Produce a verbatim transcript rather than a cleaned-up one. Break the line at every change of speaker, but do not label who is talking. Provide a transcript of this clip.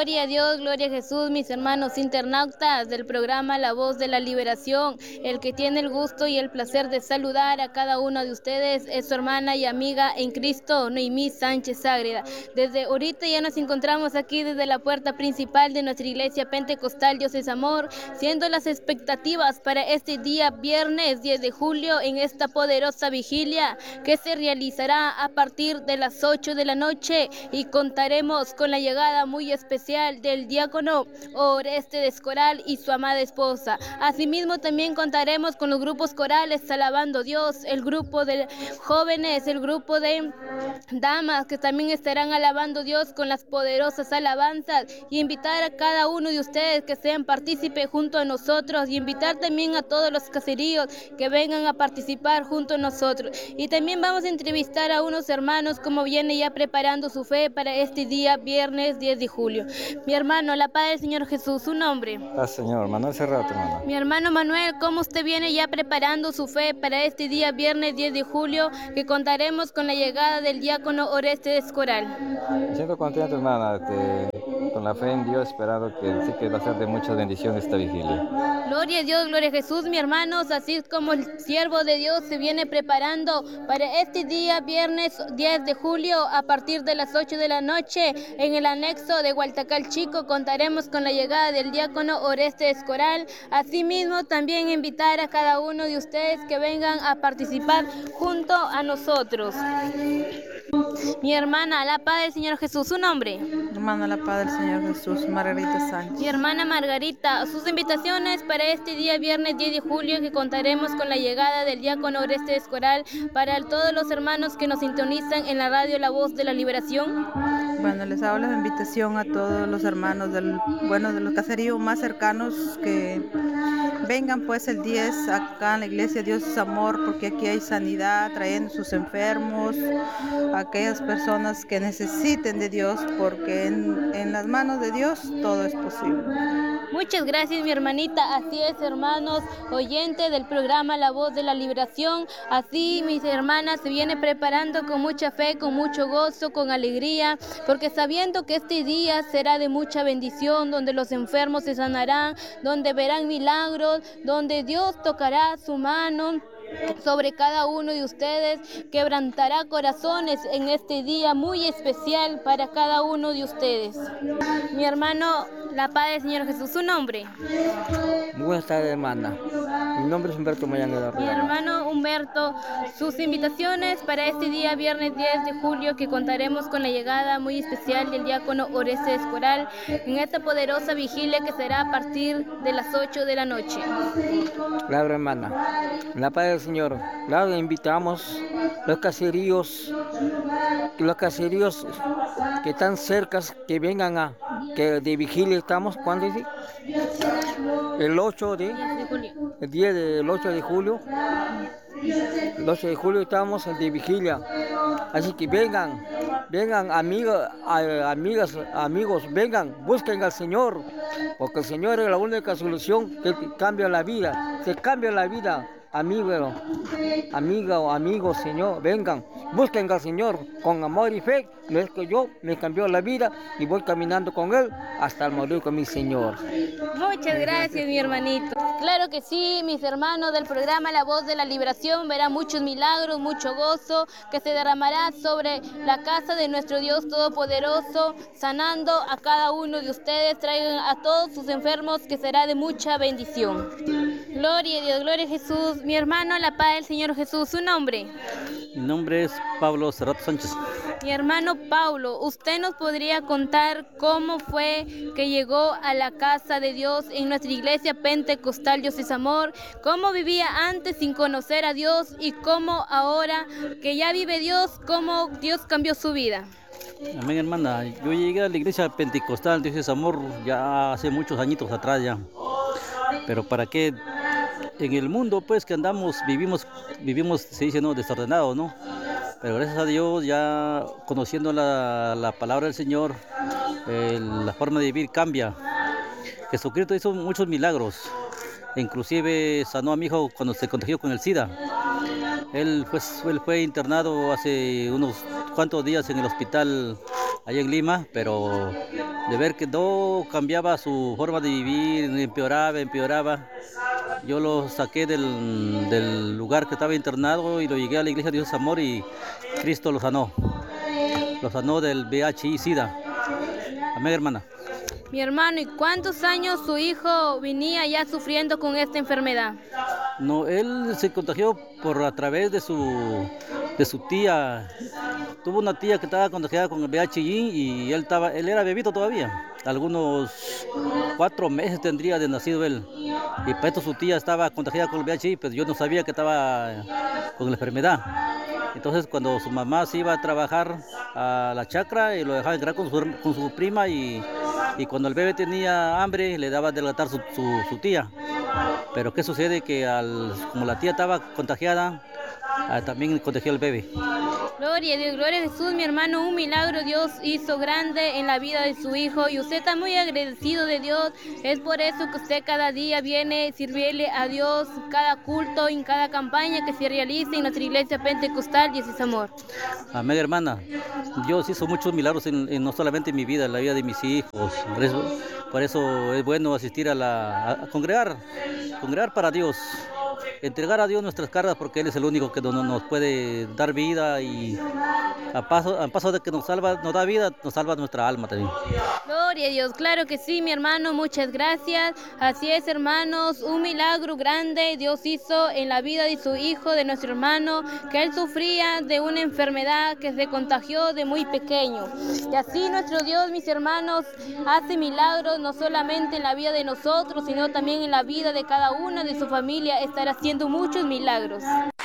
Gloria a Dios, gloria a Jesús, mis hermanos internautas del programa La Voz de la Liberación. El que tiene el gusto y el placer de saludar a cada uno de ustedes es su hermana y amiga en Cristo, Noemí Sánchez Ágreda. Desde ahorita ya nos encontramos aquí desde la puerta principal de nuestra iglesia pentecostal Dios es Amor, siendo las expectativas para este día viernes diez de julio en esta poderosa vigilia que se realizará a partir de las ocho de la noche, y contaremos con la llegada muy especial del diácono Oreste Escoral y su amada esposa. Asimismo también contaremos con los grupos corales Alabando Dios, el grupo de jóvenes, el grupo de damas que también estarán alabando Dios con las poderosas alabanzas, y invitar a cada uno de ustedes que sean partícipes junto a nosotros, y invitar también a todos los caseríos que vengan a participar junto a nosotros. Y también vamos a entrevistar a unos hermanos como viene ya preparando su fe para este día viernes diez de julio. Mi hermano, la paz del Señor Jesús, su nombre.
Ah, señor, Manuel Cerrato, hermano.
Mi hermano Manuel, ¿cómo usted viene ya preparando su fe para este día viernes diez de julio que contaremos con la llegada del diácono Oreste Escoral?
Me siento contento, hermana, este, con la fe en Dios, esperando que sí que va a ser de muchas bendiciones esta vigilia.
Gloria a Dios, gloria a Jesús, mis hermanos, así como el siervo de Dios se viene preparando para este día viernes diez de julio a partir de las ocho de la noche en el anexo de Hualtacal Chico. Contaremos con la llegada del diácono Oreste Escoral. Asimismo también invitar a cada uno de ustedes que vengan a participar junto a nosotros. Mi hermana, la paz del Señor Jesús, su nombre.
Hermana, la paz del Señor Jesús, Margarita Sánchez.
Mi hermana Margarita, sus invitaciones para este día viernes diez de julio que contaremos con la llegada del diácono Oreste Escoral para todos los hermanos que nos sintonizan en la radio La Voz de la Liberación.
Bueno, les hago la invitación a todos los hermanos del, bueno, de los caseríos más cercanos que vengan pues el diez acá en la iglesia Dios es Amor, porque aquí hay sanidad, trayendo sus enfermos, aquellas personas que necesiten de Dios, porque en, en las manos de Dios todo es posible.
Muchas gracias, mi hermanita. Así es, hermanos oyentes del programa La Voz de la Liberación. Así mis hermanas se viene preparando con mucha fe, con mucho gozo, con alegría, porque sabiendo que este día será de mucha bendición, donde los enfermos se sanarán, donde verán milagros, donde Dios tocará su mano sobre cada uno de ustedes, quebrantará corazones en este día muy especial para cada uno de ustedes. Mi hermano, la paz del Señor Jesús, su nombre.
Muy buenas tardes, hermana. Mi nombre es Humberto Mayanga de
Mi
Arriba.
hermano Humberto, sus invitaciones para este día viernes diez de julio que contaremos con la llegada muy especial del diácono Oreste Escoral en esta poderosa vigilia que será a partir de las ocho de la noche.
Claro, hermana. La paz del Señor. Claro, invitamos los caseríos, los caseríos que están cerca, que vengan a, que de vigilia estamos, ¿cuándo dice? El ocho de, el día del ocho de julio. El ocho de julio estamos de vigilia. Así que vengan, vengan amigas, amigas, amigos, vengan, busquen al Señor, porque el Señor es la única solución que cambia la vida, que cambia la vida. Amigo, amiga o amigos, Señor, vengan, busquen al Señor con amor y fe. No es que yo me cambió la vida y voy caminando con Él hasta el morir con mi Señor.
Muchas gracias, mi hermanito. Claro que sí, mis hermanos del programa La Voz de la Liberación verán muchos milagros, mucho gozo que se derramará sobre la casa de nuestro Dios Todopoderoso, sanando a cada uno de ustedes, traigan a todos sus enfermos, que será de mucha bendición. Gloria a Dios, gloria a Jesús. Mi hermano, la paz del Señor Jesús, su nombre.
Mi nombre es Pablo Cerrato Sánchez.
Mi hermano Paulo, ¿usted nos podría contar cómo fue que llegó a la casa de Dios en nuestra iglesia pentecostal Dios es Amor? ¿Cómo vivía antes sin conocer a Dios y cómo ahora que ya vive Dios, cómo Dios cambió su vida?
Amén, hermana. Yo llegué a la iglesia pentecostal Dios es Amor ya hace muchos añitos atrás ya. Pero para qué, en el mundo pues que andamos, vivimos, vivimos, se dice, no, desordenado, ¿no? Pero gracias a Dios, ya conociendo la, la palabra del Señor, eh, la forma de vivir cambia. Jesucristo hizo muchos milagros, inclusive sanó a mi hijo cuando se contagió con el SIDA. Él, pues, él fue internado hace unos cuantos días en el hospital allá en Lima, pero de ver que no cambiaba su forma de vivir, empeoraba, empeoraba. Yo lo saqué del, del lugar que estaba internado y lo llegué a la iglesia de Dios Amor y Cristo lo sanó. Lo sanó del V I H y SIDA. Amén, hermana.
Mi hermano, ¿y cuántos años su hijo venía ya sufriendo con esta enfermedad?
No, él se contagió por a través de su, de su tía. Tuvo una tía que estaba contagiada con el V I H y él, estaba, él era bebito todavía. Algunos cuatro meses tendría de nacido él. Y para esto su tía estaba contagiada con el V I H, pero yo no sabía que estaba con la enfermedad. Entonces cuando su mamá se iba a trabajar a la chacra y lo dejaba entrar con su, con su prima y, y cuando el bebé tenía hambre le daba de delatar su, su, su tía. Pero ¿qué sucede? Que al, como la tía estaba contagiada, ah, también contagió al bebé.
Gloria a Dios, gloria a Jesús, mi hermano, un milagro Dios hizo grande en la vida de su hijo y usted está muy agradecido de Dios. Es por eso que usted cada día viene a servirle a Dios, cada culto, en cada campaña que se realice en nuestra iglesia pentecostal Jesús Amor.
Amén, hermana. Dios hizo muchos milagros en, en, no solamente en mi vida, en la vida de mis hijos. Por eso, por eso es bueno asistir a, la, a congregar, congregar para Dios. Entregar a Dios nuestras cargas porque Él es el único que nos, nos puede dar vida y a paso, a paso de que nos salva, nos da vida, nos salva nuestra alma también.
Gloria a Dios, claro que sí, mi hermano, muchas gracias. Así es, hermanos, un milagro grande Dios hizo en la vida de su hijo, de nuestro hermano, que él sufría de una enfermedad que se contagió de muy pequeño. Y así nuestro Dios, mis hermanos, hace milagros no solamente en la vida de nosotros, sino también en la vida de cada una de su familia, estará haciendo muchos milagros.